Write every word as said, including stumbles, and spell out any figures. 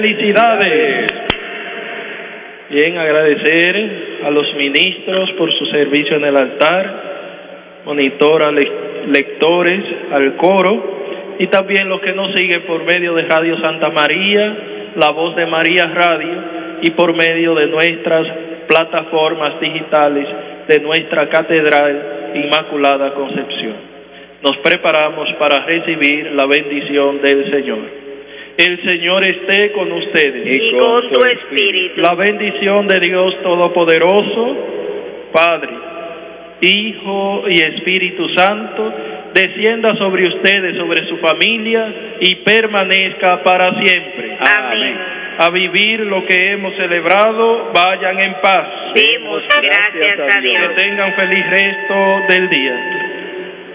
Felicidades. Bien, agradecer a los ministros por su servicio en el altar, monitora, lectores, al coro y también los que nos siguen por medio de Radio Santa María, La Voz de María Radio y por medio de nuestras plataformas digitales de nuestra Catedral Inmaculada Concepción. Nos preparamos para recibir la bendición del Señor. El Señor esté con ustedes. Y con tu espíritu. La bendición de Dios Todopoderoso, Padre, Hijo y Espíritu Santo, descienda sobre ustedes, sobre su familia y permanezca para siempre. Amén. A vivir lo que hemos celebrado, vayan en paz. Demos gracias a Dios. Que tengan feliz resto del día.